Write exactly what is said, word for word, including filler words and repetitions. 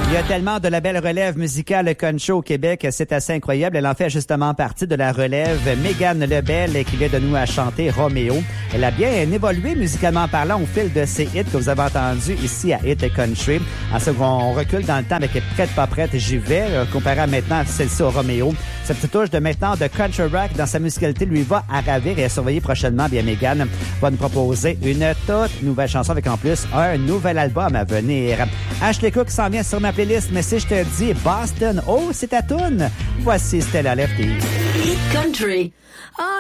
Il y a tellement de la belle relève musicale country au Québec, c'est assez incroyable. Elle en fait justement partie de la relève. Mégane Lebel qui vient de nous à chanter Roméo. Elle a bien évolué musicalement parlant au fil de ses hits que vous avez entendus ici à Hit Country. En ce on recule dans le temps avec Prête pas prête, j'y vais, comparé à maintenant à celle-ci au Roméo. Cette petite touche de maintenant de country rock dans sa musicalité lui va à ravir et à surveiller prochainement. Bien, Mégane va nous proposer une toute nouvelle chanson avec en plus un nouvel album à venir. Ashley Cook s'en vient sur ma playlist, mais si je te dis Boston, oh, c'est ta toune. Voici Stella Lefty. Hit Country. Oh.